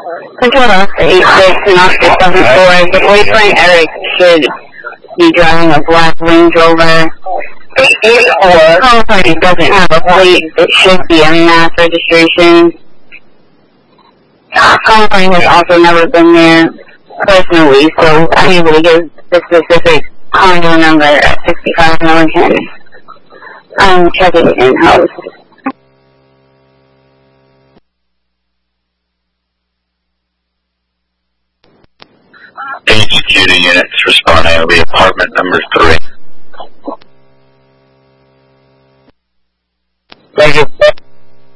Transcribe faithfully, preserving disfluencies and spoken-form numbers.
Control Oscar eight six and Oscar seven four. The boyfriend Eric should be driving a black Range Rover. California doesn't have a plate. It should be a mass registration. California has also never been there personally, so I'm able to give the specific condo number at sixty-five Milliken. I'm checking it in-house. Executing units responding will be apartment number three.